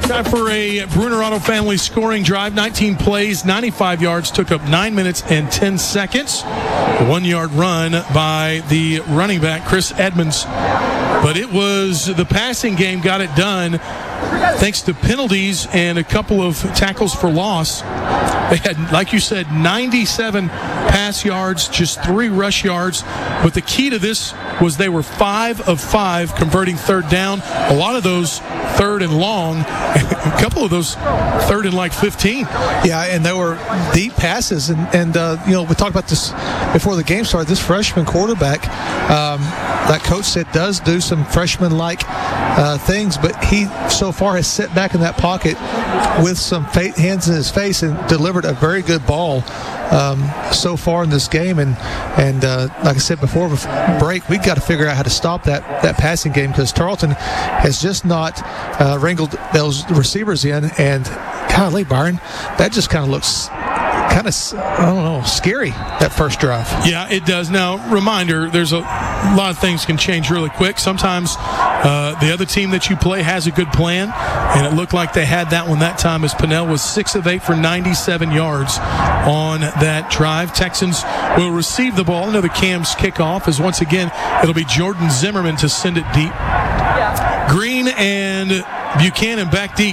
Time for a Bruner Auto family scoring drive. 19 plays, 95 yards, took up 9 minutes and 10 seconds. A 1-yard run by the running back, Chris Edmonds. But it was the passing game got it done thanks to penalties and a couple of tackles for loss. They had, like you said, 97 pass yards, just 3 rush yards. But the key to this was they were 5 of 5 converting third down. A lot of those third and long, a couple of those third and like 15. Yeah, and there were deep passes. And we talked about this before the game started. This freshman quarterback, that coach said, does do some freshman-like things, but he so far has sat back in that pocket with some hands in his face and delivered a very good ball so far in this game. And like I said before break, we've got to figure out how to stop that passing game, because Tarleton has just not wrangled those receivers in. And golly, Byron, that just kind of looks scary, that first drive. Yeah, it does. Now, reminder, there's a lot of things can change really quick. Sometimes the other team that you play has a good plan, and it looked like they had that one that time, as Pennell was 6 of 8 for 97 yards on that drive. Texans will receive the ball. Another Cam's kickoff, as once again, it'll be Jordan Zimmerman to send it deep. Green and Buchanan back deep.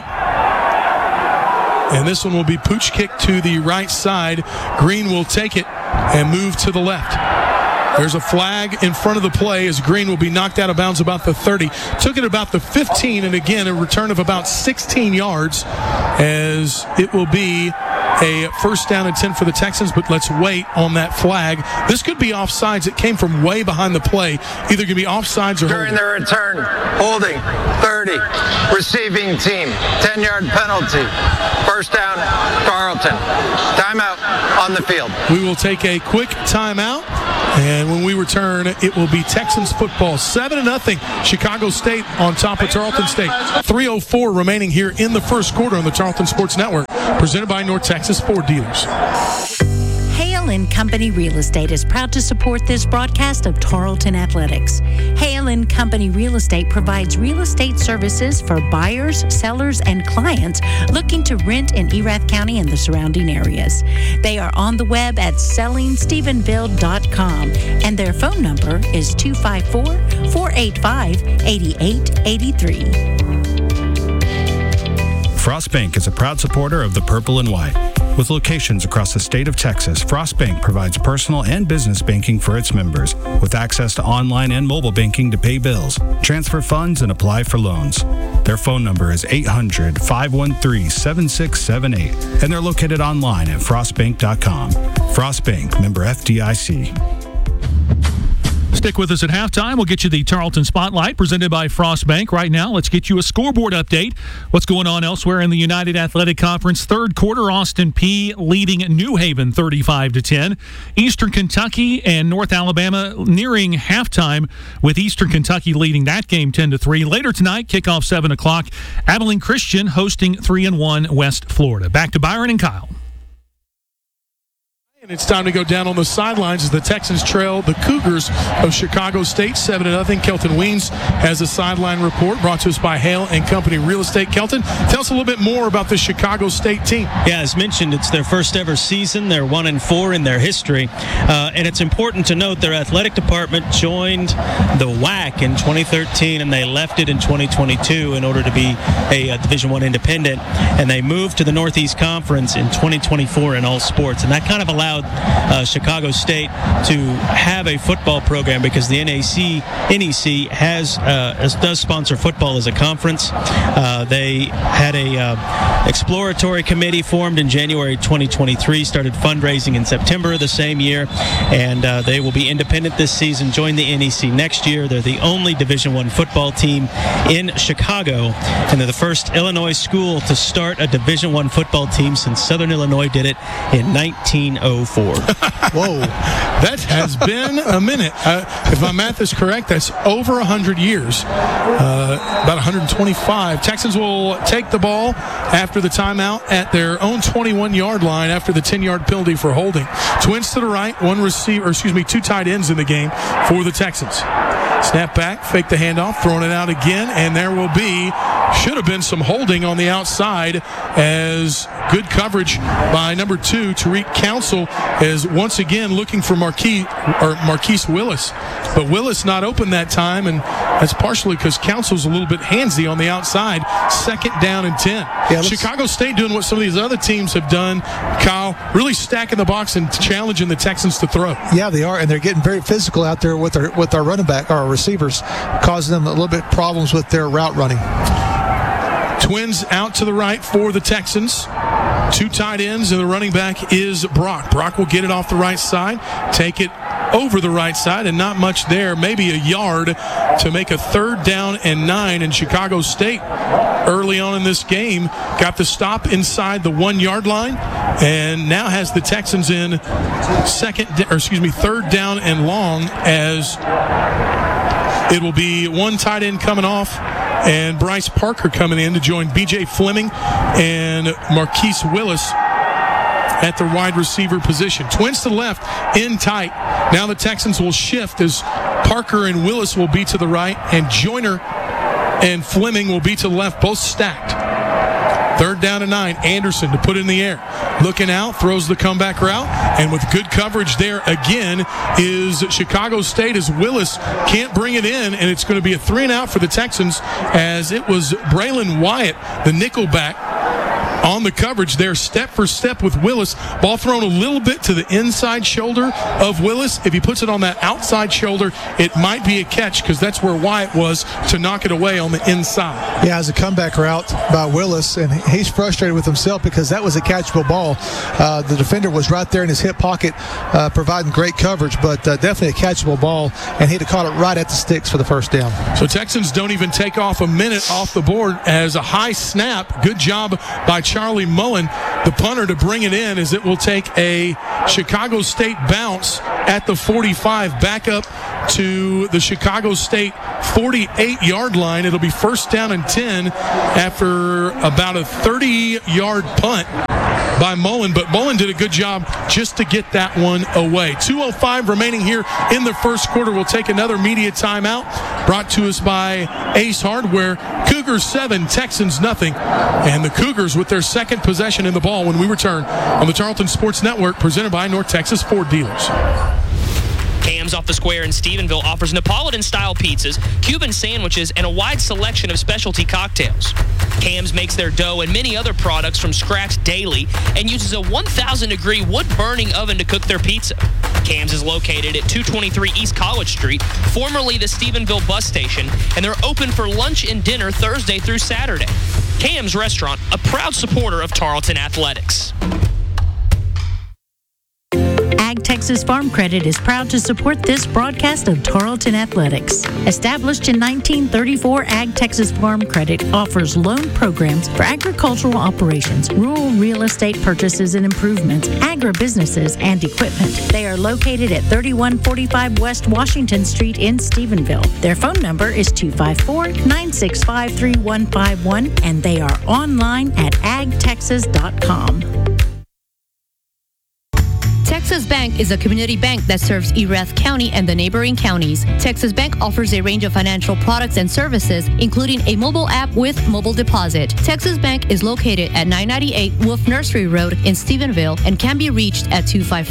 And this one will be pooch kick to the right side. Green will take it and move to the left. There's a flag in front of the play as Green will be knocked out of bounds about the 30. Took it about the 15, and again, a return of about 16 yards as it will be a first down and 10 for the Texans, but let's wait on that flag. This could be offsides. It came from way behind the play. Either going to be offsides or during the return, holding, 30, receiving team, 10-yard penalty, first down, Tarleton. Timeout on the field. We will take a quick timeout, and when we return, it will be Texans football 7-0. Chicago State on top of Tarleton State. 3:04 remaining here in the first quarter on the Tarleton Sports Network, presented by North Texas Ford Dealers. Hale & Company Real Estate is proud to support this broadcast of Tarleton Athletics. Hale & Company Real Estate provides real estate services for buyers, sellers, and clients looking to rent in Erath County and the surrounding areas. They are on the web at sellingstephenville.com, and their phone number is 254-485-8883. Frost Bank is a proud supporter of the Purple and White. With locations across the state of Texas, Frost Bank provides personal and business banking for its members, with access to online and mobile banking to pay bills, transfer funds, and apply for loans. Their phone number is 800-513-7678, and they're located online at frostbank.com. Frost Bank, member FDIC. Stick with us at halftime. We'll get you the Tarleton Spotlight presented by Frost Bank. Right now, let's get you a scoreboard update. What's going on elsewhere in the United Athletic Conference? Third quarter, Austin Peay leading New Haven 35-10. Eastern Kentucky and North Alabama nearing halftime, with Eastern Kentucky leading that game 10-3. Later tonight, kickoff 7 o'clock. Abilene Christian hosting 3-1 West Florida. Back to Byron and Kyle. And it's time to go down on the sidelines as the Texans trail the Cougars of Chicago State 7-0. Kelton Weens has a sideline report brought to us by Hale & Company Real Estate. Kelton, tell us a little bit more about the Chicago State team. Yeah, as mentioned, it's their first ever season. They're 1-4 in their history. And it's important to note their athletic department joined the WAC in 2013, and they left it in 2022 in order to be a Division I independent. And they moved to the Northeast Conference in 2024 in all sports. And that kind of allowed Chicago State to have a football program, because the NEC does sponsor football as a conference. They had a exploratory committee formed in January 2023, started fundraising in September of the same year, and they will be independent this season, join the NEC next year. They're the only Division I football team in Chicago, and they're the first Illinois school to start a Division I football team since Southern Illinois did it in 1904. Whoa, that has been a minute. If my math is correct, that's over 100 years, about 125. Texans will take the ball after the timeout at their own 21-yard line after the 10-yard penalty for holding. Twins to the right, two tight ends in the game for the Texans. Snap back, fake the handoff, throwing it out again, and there will be should have been some holding on the outside, as good coverage by number 2, Tariq Council, is once again looking for Marquise Willis. But Willis not open that time, and that's partially because Council's a little bit handsy on the outside. 2nd down and 10. Yeah, Chicago State doing what some of these other teams have done, Kyle, really stacking the box and challenging the Texans to throw. Yeah, they are, and they're getting very physical out there with our running back, our receivers, causing them a little bit problems with their route running. Twins out to the right for the Texans. 2 tight ends, and the running back is Brock. Brock will get it off the right side, take it over the right side, and not much there, maybe a yard to make a 3rd down and 9. And Chicago State, early on in this game, got the stop inside the 1-yard line, and now has the Texans in 3rd down and long, as it will be 1 tight end coming off, and Bryce Parker coming in to join B.J. Fleming and Marquise Willis at the wide receiver position. Twins to the left, in tight. Now the Texans will shift, as Parker and Willis will be to the right, and Joyner and Fleming will be to the left, both stacked. 3rd down and 9. Anderson to put it in the air. Looking out, throws the comeback route, and with good coverage there again is Chicago State, as Willis can't bring it in, and it's going to be a 3 and out for the Texans, as it was Braylon Wyatt, the nickelback, on the coverage there, step for step with Willis. Ball thrown a little bit to the inside shoulder of Willis. If he puts it on that outside shoulder, it might be a catch, because that's where Wyatt was to knock it away on the inside. Yeah, as a comeback route by Willis, and he's frustrated with himself because that was a catchable ball. The defender was right there in his hip pocket, providing great coverage, but definitely a catchable ball, and he'd have caught it right at the sticks for the 1st down. So Texans don't even take off a minute off the board, as a high snap. Good job by Charlie Mullen, the punter, to bring it in, as it will take a Chicago State bounce at the 45 back up to the Chicago State 48-yard line. It'll be 1st down and 10 after about a 30-yard punt by Mullen, but Mullen did a good job just to get that one away. 2:05 remaining here in the 1st quarter. We'll take another media timeout, brought to us by Ace Hardware. Cougars 7, Texans nothing, and the Cougars with their 2nd possession in the ball when we return on the Tarleton Sports Network, presented by North Texas Ford Dealers. Cam's off the Square in Stephenville offers Neapolitan-style pizzas, Cuban sandwiches, and a wide selection of specialty cocktails. Cam's makes their dough and many other products from scratch daily and uses a 1,000-degree wood-burning oven to cook their pizza. Cam's is located at 223 East College Street, formerly the Stephenville bus station, and they're open for lunch and dinner Thursday through Saturday. Cam's Restaurant, a proud supporter of Tarleton Athletics. Ag Texas Farm Credit is proud to support this broadcast of Tarleton Athletics. Established in 1934, Ag Texas Farm Credit offers loan programs for agricultural operations, rural real estate purchases and improvements, agribusinesses, and equipment. They are located at 3145 West Washington Street in Stephenville. Their phone number is 254-965-3151, and they are online at agtexas.com. Texas Bank is a community bank that serves Erath County and the neighboring counties. Texas Bank offers a range of financial products and services, including a mobile app with mobile deposit. Texas Bank is located at 998 Wolf Nursery Road in Stephenville and can be reached at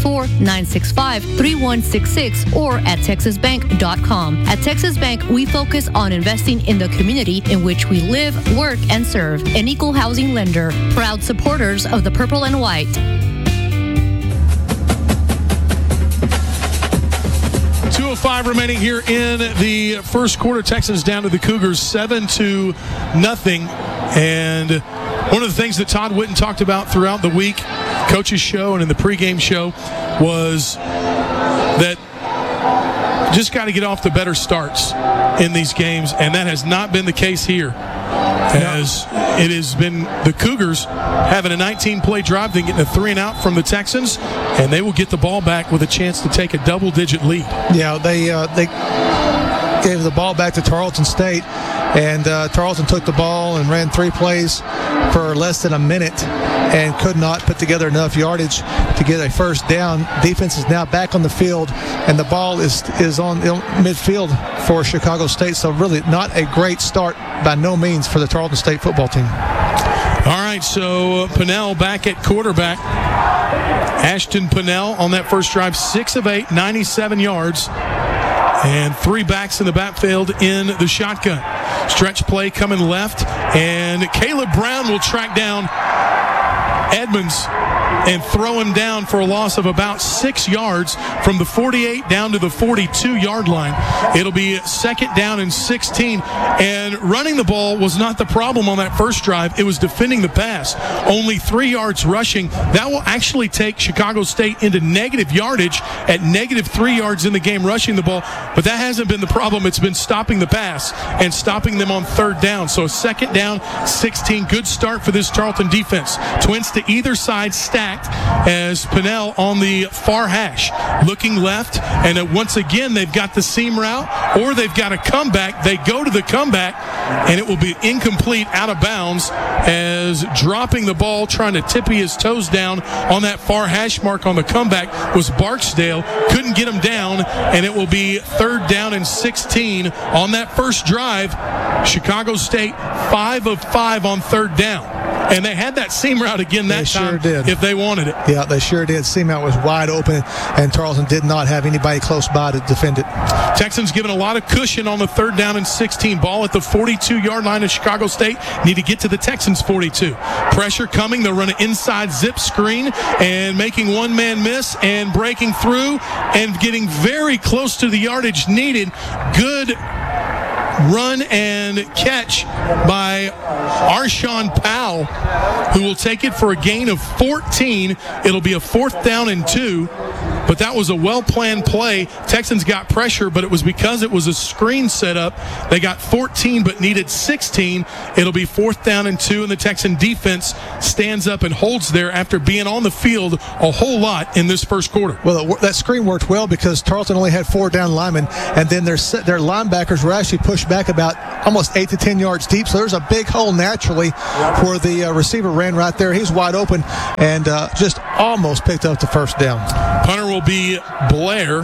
254-965-3166 or at texasbank.com. At Texas Bank, we focus on investing in the community in which we live, work, and serve. An equal housing lender, proud supporters of the Purple and White. 2:05 remaining here in the 1st quarter. Texans down to the Cougars 7-0. And one of the things that Todd Whitten talked about throughout the week, coach's show and in the pregame show, was that just got to get off to better starts in these games, and that has not been the case here. As it has been the Cougars having a 19-play drive, then getting a 3 and out from the Texans, and they will get the ball back with a chance to take a double-digit lead. Yeah, they gave the ball back to Tarleton State, and Tarleton took the ball and ran 3 plays for less than a minute and could not put together enough yardage to get a first down. Defense is now back on the field, and the ball is on midfield for Chicago State, so really not a great start by no means for the Tarleton State football team. All right, so Pennell back at quarterback. Ashton Pennell on that first drive, 6 of 8, 97 yards, and 3 backs in the backfield in the shotgun. Stretch play coming left, and Caleb Brown will track down Edmonds and throw him down for a loss of about 6 yards from the 48 down to the 42-yard line. It'll be second down and 16. And running the ball was not the problem on that first drive. It was defending the pass. Only 3 yards rushing. That will actually take Chicago State into negative yardage at negative 3 yards in the game rushing the ball. But that hasn't been the problem. It's been stopping the pass and stopping them on third down. So second down, 16. Good start for this Tarleton defense. Twins to either side stacked as Pennell on the far hash. Looking left, and once again, they've got the seam route, or they've got a comeback. They go to the comeback, and it will be incomplete, out of bounds, as dropping the ball, trying to tippy his toes down on that far hash mark on the comeback was Barksdale. Couldn't get him down, and it will be third down and 16 on that first drive. Chicago State 5 of 5 on third down. And they had that seam route again that time if they wanted it. Yeah, they sure did. Seam route was wide open, and Tarleton did not have anybody close by to defend it. Texans given a lot of cushion on the third down and 16. Ball at the 42-yard line of Chicago State. Need to get to the Texans' 42. Pressure coming. They'll run an inside zip screen and making one man miss and breaking through and getting very close to the yardage needed. Good run and catch by Arshawn Powell, who will take it for a gain of 14. It'll be a 4th down and 2, but that was a well-planned play. Texans got pressure, but it was because it was a screen setup. They got 14 but needed 16. It'll be 4th down and 2, and the Texan defense stands up and holds there after being on the field a whole lot in this first quarter. Well, that screen worked well because Tarleton only had 4 down linemen, and then their linebackers were actually pushed back about almost 8 to 10 yards deep, so there's a big hole naturally where the receiver ran right there. He's wide open and just almost picked up the first down. Punter will be Blair,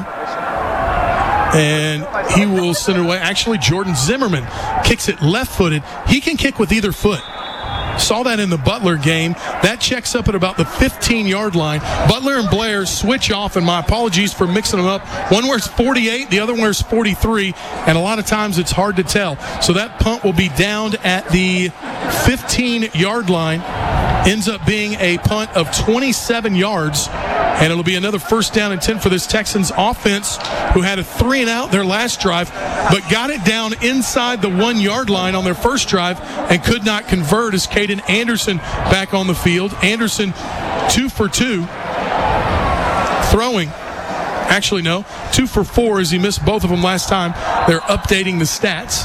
and he will send it away. Actually, Jordan Zimmerman kicks it left-footed. He can kick with either foot. Saw that in the Butler game. That checks up at about the 15-yard line. Butler and Blair switch off, and my apologies for mixing them up. One wears 48, the other wears 43, and a lot of times it's hard to tell. So that punt will be downed at the 15-yard line. Ends up being a punt of 27 yards, and it'll be another first down and 10 for this Texans offense, who had a 3-and-out their last drive, but got it down inside the 1-yard line on their first drive and could not convert as Caden Anderson back on the field. Anderson 2 for 2 throwing. Actually, no, 2 for 4 as he missed both of them last time. They're updating the stats.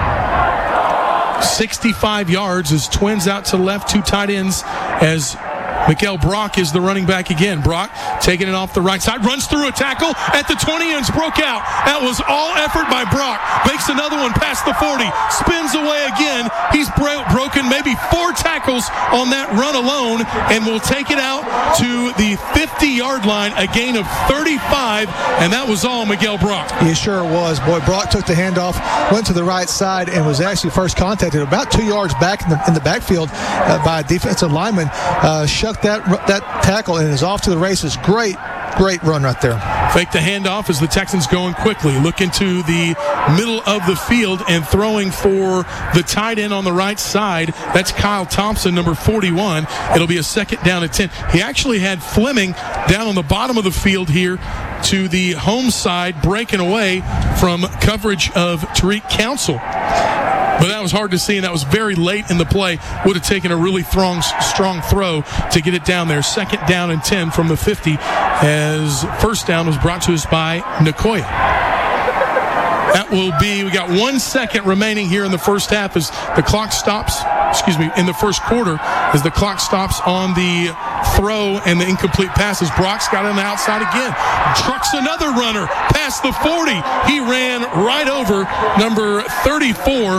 65 yards as Twins out to left, 2 tight ends as Mikael Brock is the running back again. Brock taking it off the right side, runs through a tackle at the 20 and broke out. That was all effort by Brock. Makes another one past the 40, spins away again. He's broken maybe 4 tackles on that run alone and will take it out to the 50-yard line, a gain of 35, and that was all Mikael Brock. He sure was. Boy, Brock took the handoff, went to the right side, and was actually first contacted about 2 yards back in the backfield by a defensive lineman. Shucked that tackle and is off to the races. Great run right there. Fake the handoff as the Texans going quickly. Look into the middle of the field and throwing for the tight end on the right side. That's Kyle Thompson, number 41. It'll be a second down at 10. He actually had Fleming down on the bottom of the field here to the home side, breaking away from coverage of Tariq Council. But that was hard to see, and that was very late in the play. Would have taken a really strong throw to get it down there. Second down and 10 from the 50, as first down was brought to us by Nicoya. That will be, we got 1 second remaining here in the first half as the clock stops, in the first quarter, as the clock stops on the throw and the incomplete passes. Brock's got it on the outside again. Trucks another runner past the 40. He ran right over number 34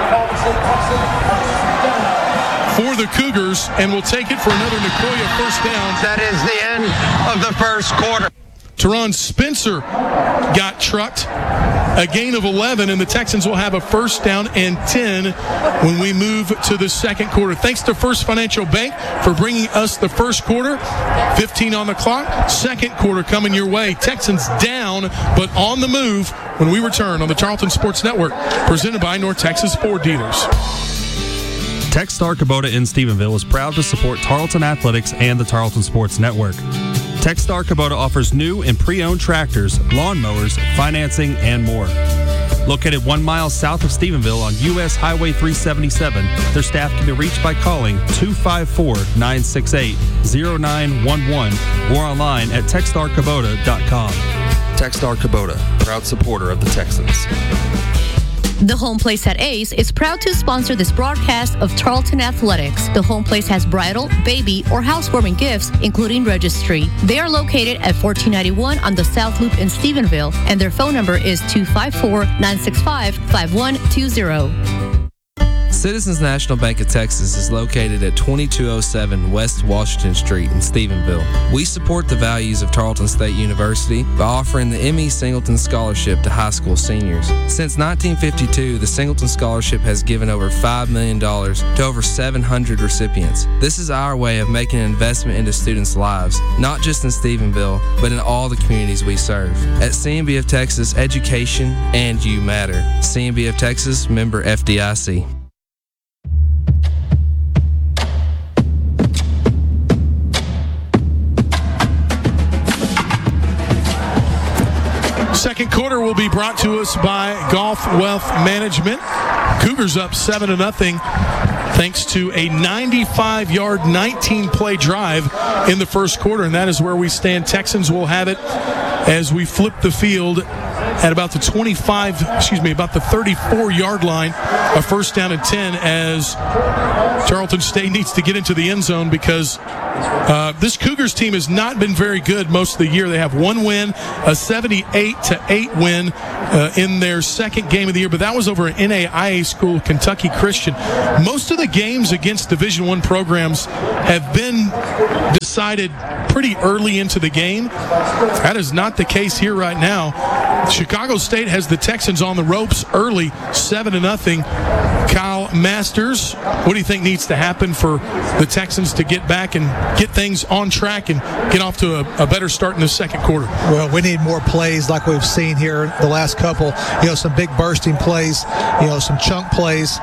for the Cougars and will take it for another Nicoya first down. That is the end of the first quarter. Teron Spencer got trucked, a gain of 11, and the Texans will have a first down and 10 when we move to the second quarter. Thanks to First Financial Bank for bringing us the first quarter. 15 on the clock. Second quarter coming your way. Texans down, but on the move when we return on the Tarleton Sports Network, presented by North Texas Ford Dealers. Techstar Kubota in Stephenville is proud to support Tarleton Athletics and the Tarleton Sports Network. Techstar Kubota offers new and pre-owned tractors, lawnmowers, financing, and more. Located 1 mile south of Stephenville on U.S. Highway 377, their staff can be reached by calling 254-968-0911 or online at techstarkubota.com. Techstar Kubota, proud supporter of the Texans. The Home Place at Ace is proud to sponsor this broadcast of Tarleton Athletics. The Home Place has bridal, baby, or housewarming gifts, including registry. They are located at 1491 on the South Loop in Stephenville, and their phone number is 254-965-5120. Citizens National Bank of Texas is located at 2207 West Washington Street in Stephenville. We support the values of Tarleton State University by offering the M.E. Singleton Scholarship to high school seniors. Since 1952, the Singleton Scholarship has given over $5 million to over 700 recipients. This is our way of making an investment into students' lives, not just in Stephenville, but in all the communities we serve. At CNB of Texas, education and you matter. CNB of Texas, member FDIC. Second quarter will be brought to us by Gulf Wealth Management. Cougars up 7-0 thanks to a 95-yard, 19-play drive in the first quarter, and that is where we stand. Texans will have it as we flip the field at about the 34-yard line, a first down and 10 as Tarleton State needs to get into the end zone because this Cougars team has not been very good most of the year. They have one win, a 78-8 win in their second game of the year, but that was over an NAIA school, Kentucky Christian. Most of the games against Division I programs have been decided pretty early into the game. That is not the case here right now. Chicago State has the Texans on the ropes early, 7-0. Kyle Masters, what do you think needs to happen for the Texans to get back and get things on track and get off to a better start in the second quarter? Well, we need more plays like we've seen here the last couple. Some big bursting plays, some chunk plays.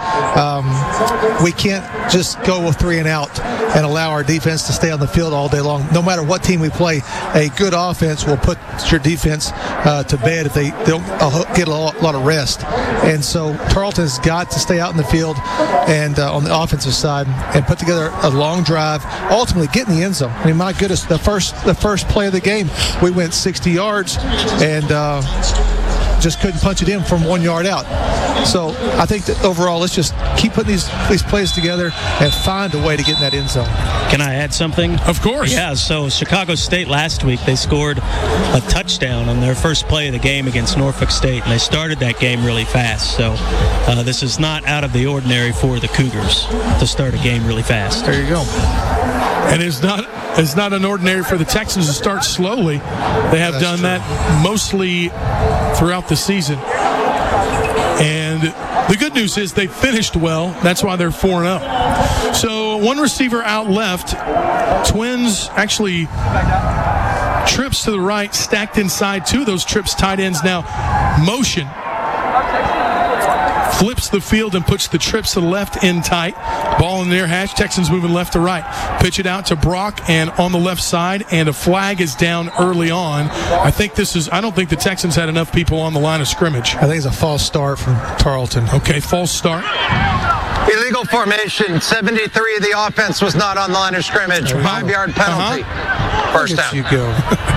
We can't just go with 3 and out and allow our defense to stay on the field all day long. No matter what team we play, a good offense will put your defense to bed if they don't get a lot of rest. And so Tarleton's got to stay out in the field and on the offensive side and put together a long drive, ultimately get in the end zone. I mean, my goodness, the first play of the game, we went 60 yards and just couldn't punch it in from 1 yard out. So I think that overall, let's just keep putting these plays together and find a way to get in that end zone. Can I add something? Of course. Yeah, so Chicago State last week, they scored a touchdown on their first play of the game against Norfolk State, and they started that game really fast. So this is not out of the ordinary for the Cougars to start a game really fast. There you go. And it's not an ordinary for the Texans to start slowly. They have done that mostly throughout the season. And the good news is they finished well. That's why they're 4-0. So one receiver out left. Twins actually trips to the right, stacked inside. 2 of those trips tight ends now motion. Flips the field and puts the trips to the left in tight. Ball in the near hash. Texans moving left to right. Pitch it out to Brock and on the left side, and a flag is down early on. I don't think the Texans had enough people on the line of scrimmage. I think it's a false start from Tarleton. Okay, false start. Illegal formation. 73 of the offense was not on the line of scrimmage. 5-yard penalty. First down. You go.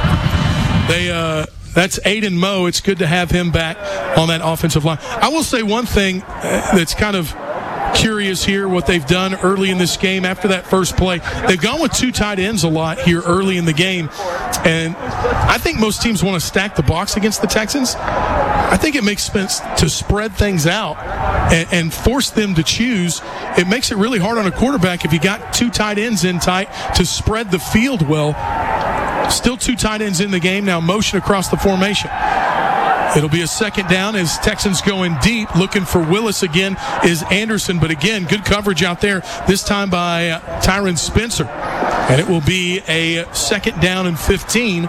That's Aiden Moe. It's good to have him back on that offensive line. I will say one thing that's kind of curious here what they've done early in this game after that first play. They've gone with 2 tight ends a lot here early in the game, and I think most teams want to stack the box against the Texans. I think it makes sense to spread things out and force them to choose. It makes it really hard on a quarterback if you got 2 tight ends in tight to spread the field well. Still 2 tight ends in the game. Now motion across the formation. It'll be a second down as Texans going deep. Looking for Willis again is Anderson. But again, good coverage out there, this time by Tyron Spencer. And it will be a second down and 15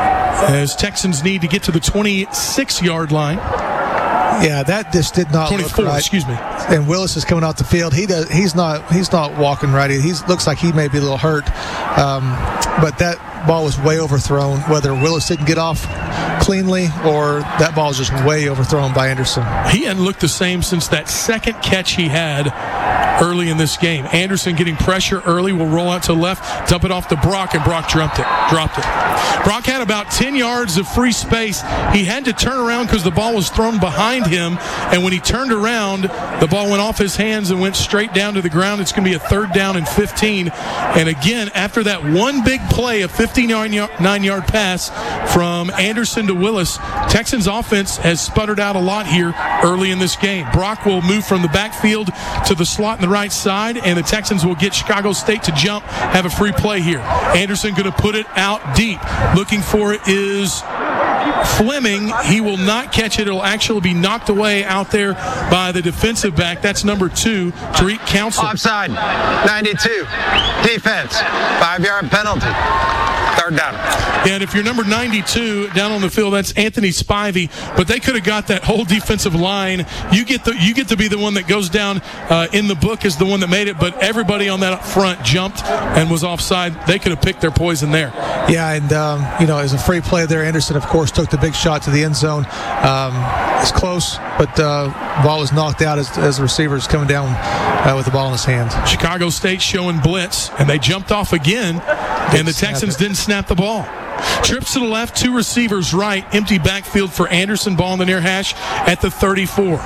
as Texans need to get to the 26-yard line. Yeah, that just did not 24, look right. Excuse me. And Willis is coming off the field. He's not walking right. He looks like he may be a little hurt. But that ball was way overthrown, whether Willis didn't get off cleanly or that ball is just way overthrown by Anderson. He hadn't looked the same since that second catch he had early in this game. Anderson getting pressure early, will roll out to the left, dump it off to Brock, and Brock dropped it. Brock had about 10 yards of free space. He had to turn around because the ball was thrown behind him, and when he turned around, the ball went off his hands and went straight down to the ground. It's going to be a third down and 15. And again, after that one big play, a 59-yard pass from Anderson to Willis, Texans offense has sputtered out a lot here early in this game. Brock will move from the backfield to the slot on the right side, and the Texans will get Chicago State to jump, have a free play here. Anderson going to put it out deep. Looking for it is Fleming. He will not catch it. It'll actually be knocked away out there by the defensive back. That's number 2, Tariq Council. Offside, 92. Defense, 5-yard penalty. Third down. And if you're number 92 down on the field, that's Anthony Spivey. But they could have got that whole defensive line. You get to be the one that goes down in the book as the one that made it. But everybody on that up front jumped and was offside. They could have picked their poison there. Yeah, and as a free play there, Anderson, of course, took the big shot to the end zone. It's close, but ball was knocked out as the receiver is coming down with the ball in his hand. Chicago State showing blitz, and they jumped off again, and the Texans didn't snap the ball. Trips to the left, 2 receivers right, empty backfield for Anderson, ball in the near hash at the 34.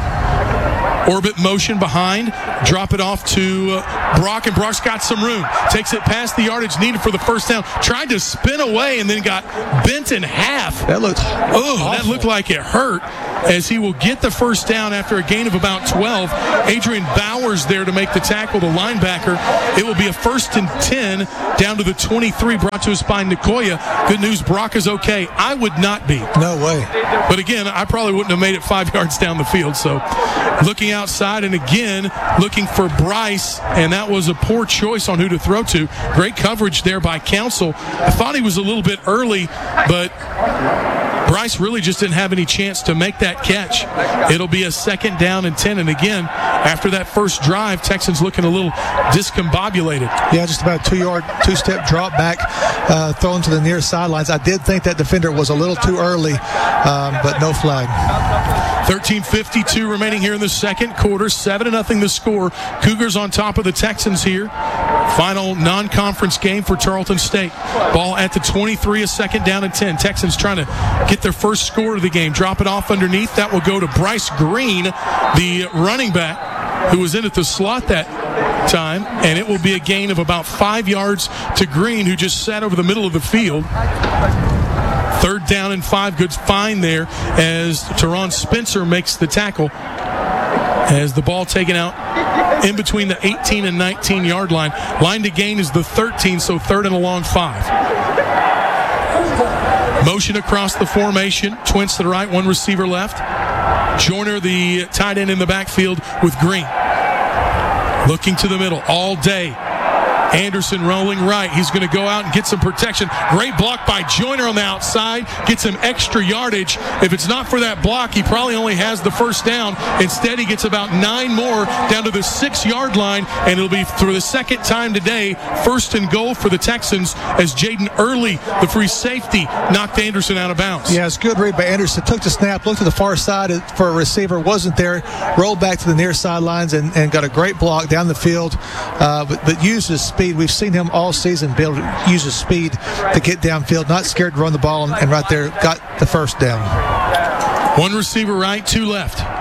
Orbit motion behind, drop it off to Brock, and Brock's got some room. Takes it past the yardage needed for the first down. Tried to spin away and then got bent in half. That looked like it hurt, as he will get the first down after a gain of about 12. Adrian Bowers there to make the tackle, the linebacker. It will be a 1st and 10 down to the 23, brought to us by Nicoya. Good news, Brock is okay. I would not be. No way. But again, I probably wouldn't have made it 5 yards down the field. So looking outside and again looking for Bryce, and that was a poor choice on who to throw to. Great coverage there by Council. I thought he was a little bit early, but Bryce really just didn't have any chance to make that catch. It'll be a 2nd down and 10. And again, after that first drive, Texans looking a little discombobulated. Yeah, just about a 2-step drop back, thrown to the near sidelines. I did think that defender was a little too early, but no flag. 13:52 remaining here in the second quarter. 7-0 the score. Cougars on top of the Texans here. Final non-conference game for Tarleton State. Ball at the 23, a 2nd down and 10. Texans trying to get their first score of the game. Drop it off underneath. That will go to Bryce Green, the running back, who was in at the slot that time, and it will be a gain of about 5 yards to Green, who just sat over the middle of the field. 3rd down and 5. Good find there as Teron Spencer makes the tackle, as the ball taken out in between the 18 and 19 yard line. Line to gain is the 13, so 3rd and a long 5. Motion across the formation. Twins to the right, 1 receiver left. Joyner, the tight end, in the backfield with Green. Looking to the middle all day. Anderson rolling right. He's going to go out and get some protection. Great block by Joyner on the outside. Gets some extra yardage. If it's not for that block, he probably only has the first down. Instead, he gets about 9 more down to the 6-yard line, and it'll be for the second time today, 1st and goal for the Texans, as Jaden Early, the free safety, knocked Anderson out of bounds. Yeah, it's a good read by Anderson. Took the snap, looked to the far side for a receiver, wasn't there, rolled back to the near sidelines and got a great block down the field, but used his speed. We've seen him all season be able to use his speed to get downfield, not scared to run the ball, and right there got the first down. 1 receiver right, 2 left.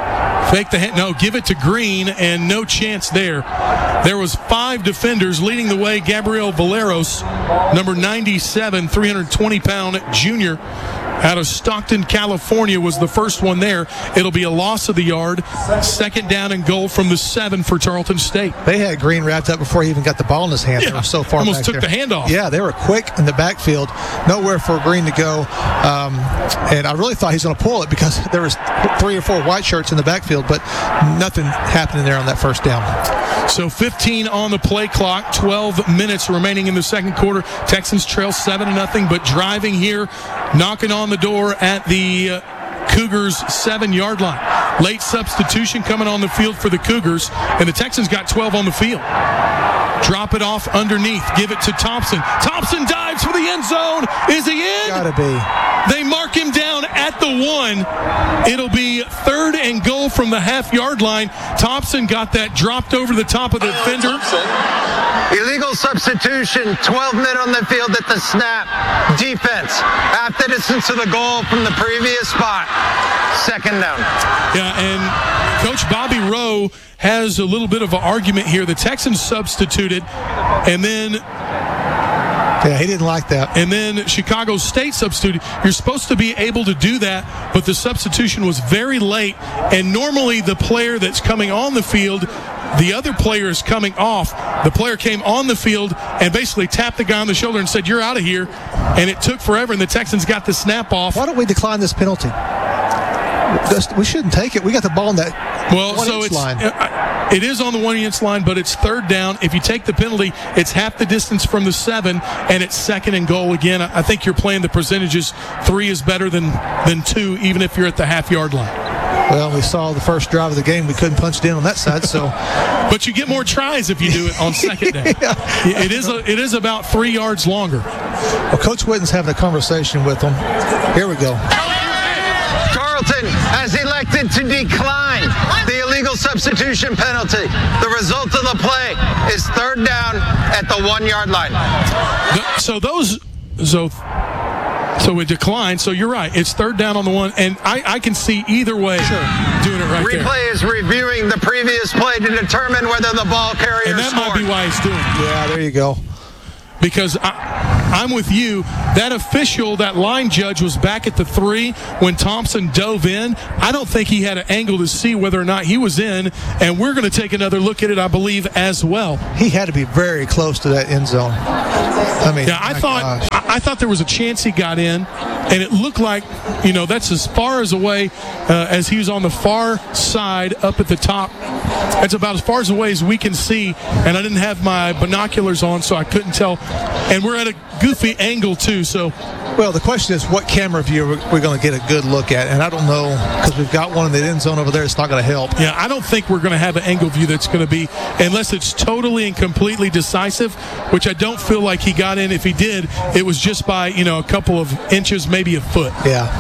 Fake the hand. No, give it to Green, and no chance there. There was 5 defenders leading the way. Gabriel Valeros, number 97, 320-pound junior out of Stockton, California, was the first one there. It'll be a loss of the yard. Second down and goal from the 7 for Tarleton State. They had Green wrapped up before he even got the ball in his hand. They were so far almost back took there. the handoff. Yeah, they were quick in the backfield. Nowhere for Green to go. And I really thought he was going to pull it because there was 3 or 4 white shirts in the backfield, but nothing happening there on that first down. So 15 on the play clock, 12 minutes remaining in the second quarter. Texans trail 7-0, but driving here, knocking on the door at the Cougars' 7-yard line. Late substitution coming on the field for the Cougars, and the Texans got 12 on the field. Drop it off underneath. Give it to Thompson. Thompson dives for the end zone. Is he in? Gotta be. They mark him down at the 1. It'll be 3rd and goal from the half-yard line. Thompson got that dropped over the top of the defender. Illegal substitution, 12 men on the field at the snap. Defense, half the distance to the goal from the previous spot. Second down. Yeah, and Coach Bobby Rowe has a little bit of an argument here. The Texans substituted, and then he didn't like that. And then Chicago State substituted. You're supposed to be able to do that, but the substitution was very late, and normally the player that's coming on the field, the other player is coming off. The player came on the field and basically tapped the guy on the shoulder and said, "You're out of here," and it took forever, and the Texans got the snap off. Why don't we decline this penalty? We shouldn't take it. We got the ball in that one-inch line. It is on the 1-inch line, but it's 3rd down. If you take the penalty, it's half the distance from the 7, and it's 2nd and goal again. I think you're playing the percentages. 3 is better than 2, even if you're at the half-yard line. Well, we saw the first drive of the game. We couldn't punch it in on that side, so. But you get more tries if you do it on 2nd down. Yeah. It is about 3 yards longer. Well, Coach Witten's having a conversation with them. Here we go. Tarleton has elected to decline the illegal substitution penalty. The result of the play is 3rd down at the 1-yard line. So we declined. So you're right. It's 3rd down on the 1, and I can see either way doing it right there. Replay is reviewing the previous play to determine whether the ball carrier and that scored. might be why he's doing it. Yeah, there you go. Because I'm with you. That official, that line judge, was back at the 3 when Thompson dove in. I don't think he had an angle to see whether or not he was in, and we're going to take another look at it, I believe, as well. He had to be very close to that end zone. I mean, yeah, I thought there was a chance he got in, and it looked like, that's as far as away as he was on the far side up at the top. That's about as far as away as we can see, and I didn't have my binoculars on, so I couldn't tell. And we're at a goofy angle, too, so. Well, the question is what camera view we're going to get a good look at, and I don't know, because we've got one in the end zone over there. It's not going to help. Yeah, I don't think we're going to have an angle view that's going to be, unless it's totally and completely decisive, which I don't feel like he got in. If he did, it was just by, a couple of inches, maybe a foot. Yeah.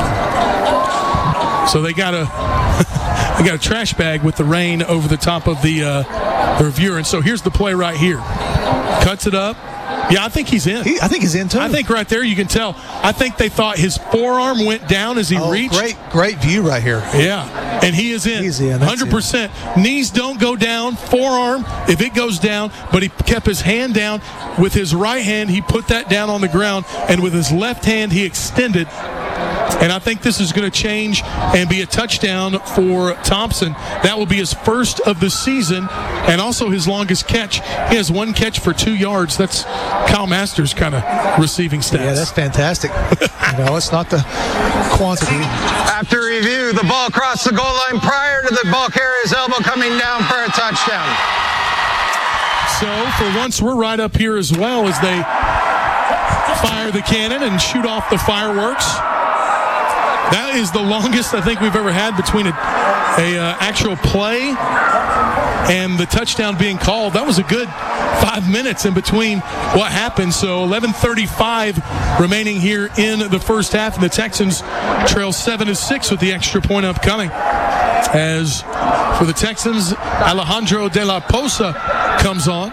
So they got a trash bag with the rain over the top of the reviewer. And so here's the play right here. Cuts it up. Yeah, I think he's in. I think he's in, too. I think right there you can tell. I think they thought his forearm went down as he reached. Great view right here. Yeah, and he is in. He's in. 100%. Knees don't go down. Forearm, if it goes down, but he kept his hand down. With his right hand, he put that down on the ground, and with his left hand, he extended. And I think this is going to change and be a touchdown for Thompson. That will be his first of the season and also his longest catch. He has 1 catch for 2 yards. That's Kyle Masters' kind of receiving stats. Yeah, that's fantastic. It's not the quantity. After review, the ball crossed the goal line prior to the ball carrier's elbow coming down for a touchdown. So for once, we're right up here as well as they fire the cannon and shoot off the fireworks. That is the longest I think we've ever had between a actual play and the touchdown being called. That was a good 5 minutes in between what happened. So 11:35 remaining here in the first half, and the Texans trail 7-6 with the extra point upcoming. As for the Texans, Alejandro De La Posa comes on.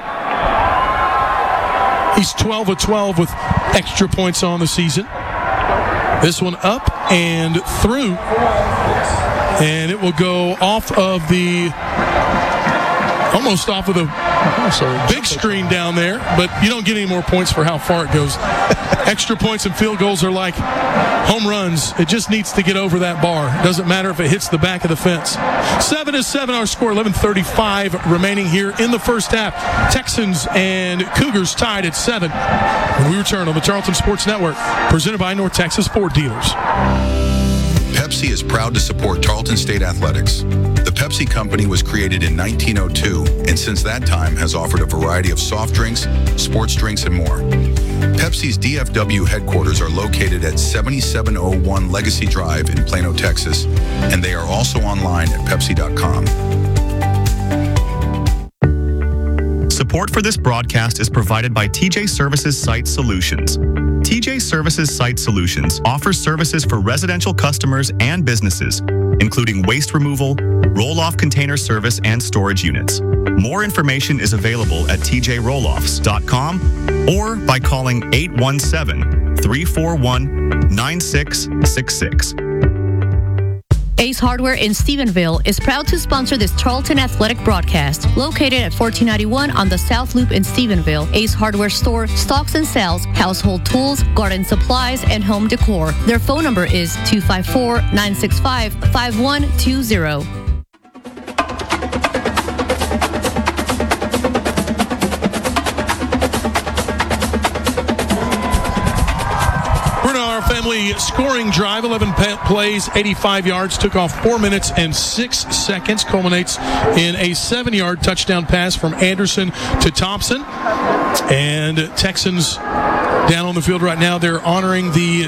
He's 12 of 12 with extra points on the season. This one up and through And it will go almost off of the big screen down there, but you don't get any more points for how far it goes. Extra points and field goals are like home runs. It just needs to get over that bar. Doesn't matter if it hits the back of the fence. 7-7 our score, 11:35 remaining here in the first half. Texans and Cougars tied at 7. When we return on the Tarleton Sports Network, presented by North Texas Ford Dealers. Pepsi is proud to support Tarleton State Athletics. The Pepsi Company was created in 1902 and since that time has offered a variety of soft drinks, sports drinks, and more. Pepsi's DFW headquarters are located at 7701 Legacy Drive in Plano, Texas, and they are also online at Pepsi.com. Support for this broadcast is provided by TJ Services Site Solutions. TJ Services Site Solutions offers services for residential customers and businesses, including waste removal, roll-off container service, and storage units. More information is available at tjrolloffs.com or by calling 817-341-9666. Ace Hardware in Stephenville is proud to sponsor this Tarleton Athletic broadcast. Located at 1491 on the South Loop in Stephenville, Ace Hardware store stocks and sells household tools, garden supplies, and home decor. Their phone number is 254-965-5120. Family scoring drive, 11 plays, 85 yards, took off 4 minutes and 6 seconds, culminates in a 7-yard touchdown pass from Anderson to Thompson. And Texans down on the field right now, they're honoring the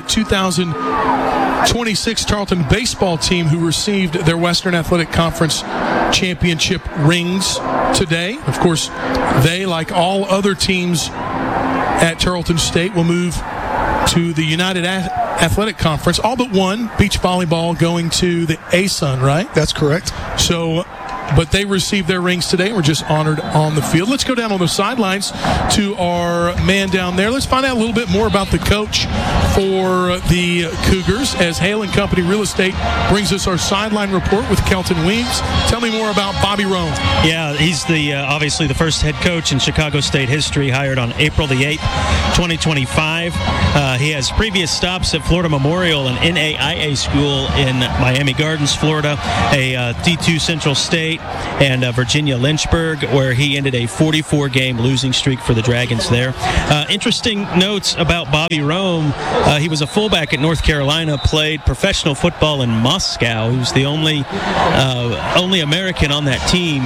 2026 Tarleton baseball team who received their Western Athletic Conference championship rings today. Of course, they, like all other teams at Tarleton State, will move to the United Athletic Conference. All but one, beach volleyball, going to the ASUN, right? That's correct. So, but they received their rings today and were just honored on the field. Let's go down on the sidelines to our man down there. Let's find out a little bit more about the coach for the Cougars as Hale & Company Real Estate brings us our sideline report with Kelton Weems. Tell me more about Bobby Rome. Yeah, he's the obviously the first head coach in Chicago State history, hired on April the 8th, 2025. He has previous stops at Florida Memorial, an NAIA school in Miami Gardens, Florida, a D2 Central State, and Virginia Lynchburg, where he ended a 44-game losing streak for the Dragons there. Interesting notes about Bobby Rome. He was a fullback at North Carolina, played professional football in Moscow. He was the only American on that team.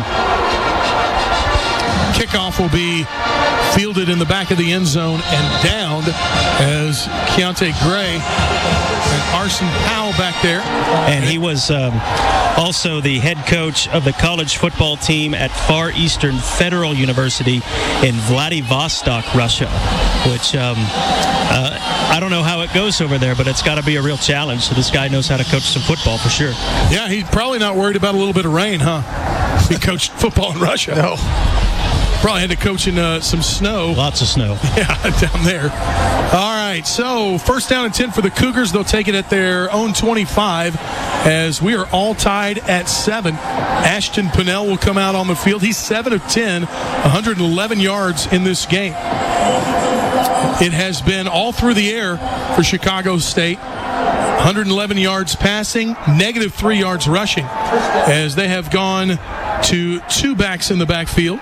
Kickoff will be fielded in the back of the end zone and downed as Keontae Gray and Arson Powell back there. And he was also the head coach of the college football team at Far Eastern Federal University in Vladivostok, Russia, which I don't know how it goes over there, but it's got to be a real challenge. So this guy knows how to coach some football for sure. Yeah, he's probably not worried about a little bit of rain, huh? He coached football in Russia. No. Probably had to coach in some snow. Lots of snow. Yeah, down there. All right, so first down and 10 for the Cougars. They'll take it at their own 25 as we are all tied at 7. Ashton Pinnell will come out on the field. He's 7 of 10, 111 yards in this game. It has been all through the air for Chicago State. 111 yards passing, negative 3 yards rushing, as they have gone to 2 backs in the backfield.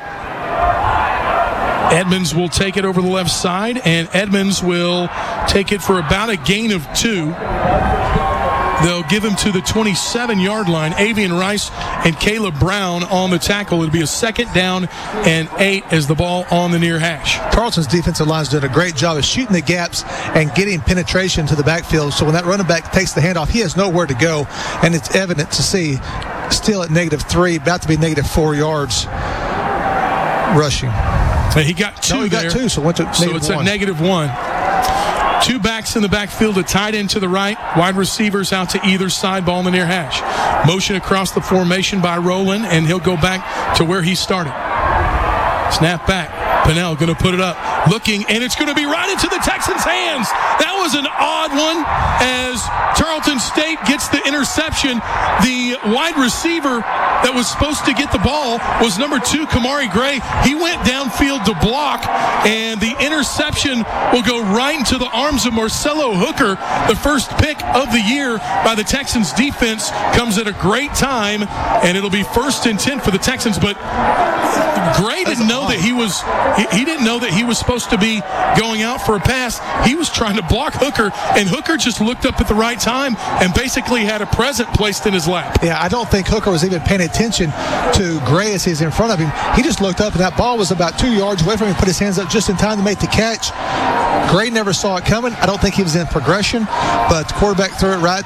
Edmonds will take it over the left side, and Edmonds will take it for about a gain of 2. They'll give him to the 27-yard line. Avian Rice and Caleb Brown on the tackle. It'll be a second down and 8 as the ball on the near hash. Tarleton's defensive line is doing a great job of shooting the gaps and getting penetration to the backfield. So when that running back takes the handoff, he has nowhere to go, and it's evident to see still at negative 3, about to be negative 4 yards rushing. He got 2 he there. got 2, so went to negative 1. So it's at negative 1. 2 backs in the backfield, a tight end to the right, wide receivers out to either side, ball in the near hash. Motion across the formation by Rowland, and he'll go back to where he started. Snap back. Pennell going to put it up, looking, and it's going to be right into the Texans' hands. That was an odd one as Tarleton State gets the interception. The wide receiver that was supposed to get the ball was number 2, Kamari Gray. He went downfield to block, and the interception will go right into the arms of Marcelo Hooker. The first pick of the year by the Texans defense comes at a great time, and it'll be 1st and 10 for the Texans. But Gray didn't know that he didn't know that he was supposed to be going out for a pass. He was trying to block Hooker, and Hooker just looked up at the right time and basically had a present placed in his lap. Yeah, I don't think Hooker was even paying attention to Gray as he's in front of him. He just looked up, and that ball was about 2 yards away from him. Put his hands up just in time to make the catch. Gray never saw it coming. I don't think he was in progression, but the quarterback threw it right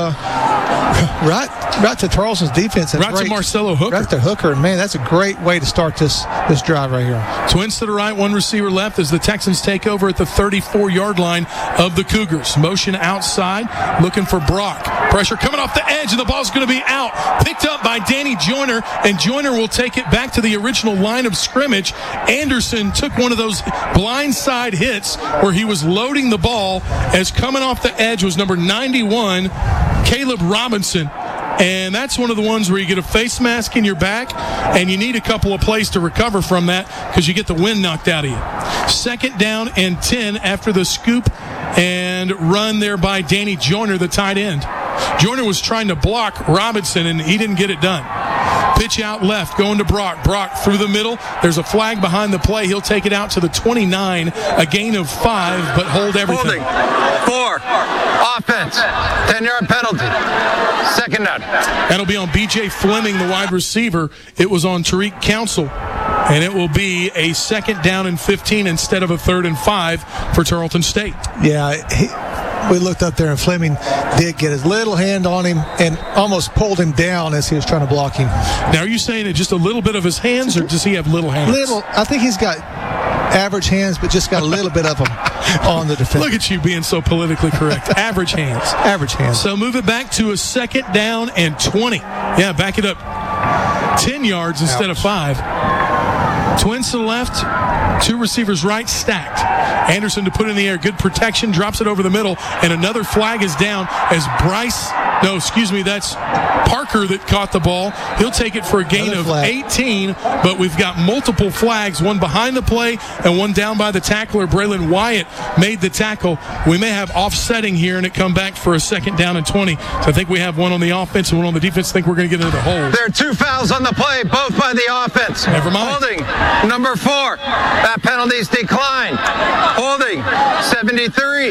to Tarleton's defense. Right to Marcelo Hooker. Right to Hooker. Man, that's a great way to start this drive right here. Twins to the right, 1 receiver left as the Texans take over at the 34-yard line of the Cougars. Motion outside, looking for Brock. Pressure coming off the edge, and the ball's going to be out. Picked up by Danny Joyner, and Joyner will take it back to the original line of scrimmage. Anderson took one of those blindside hits where he was loading the ball, as coming off the edge was number 91, Caleb Robinson. And that's one of the ones where you get a face mask in your back, and you need a couple of plays to recover from that because you get the wind knocked out of you. 2nd down and 10 after the scoop and run there by Danny Joyner, the tight end. Joyner was trying to block Robinson, and he didn't get it done. Pitch out left, going to Brock. Brock through the middle. There's a flag behind the play. He'll take it out to the 29, a gain of 5, but hold everything. Holding. 4. Offense. 10-yard penalty. 2nd down. That'll be on B.J. Fleming, the wide receiver. It was on Tariq Council. And it will be a 2nd down and 15 instead of a 3rd and 5 for Tarleton State. Yeah, we looked up there, and Fleming did get his little hand on him and almost pulled him down as he was trying to block him. Now, are you saying it just a little bit of his hands, or does he have little hands? Little. I think he's got average hands, but just got a little bit of them on the defense. Look at you being so politically correct. Average hands. Average hands. So move it back to a 2nd down and 20. Yeah, back it up 10 yards instead of 5. Twins to the left, 2 receivers right, stacked. Anderson to put in the air, good protection, drops it over the middle, and another flag is down as that's Parker that caught the ball. He'll take it for a gain of 18, but we've got multiple flags, one behind the play and one down by the tackler. Braylon Wyatt made the tackle. We may have offsetting here, and it come back for a 2nd down and 20. So I think we have one on the offense and one on the defense. I think we're going to get into the hole. There are 2 fouls on the play, both by the offense. Never mind. Holding. Number 4. That penalty's declined. Holding. 73.